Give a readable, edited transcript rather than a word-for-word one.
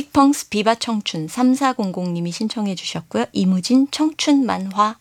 딕펑스 비바 청춘 3400님이 신청해 주셨고요. 이무진 청춘 만화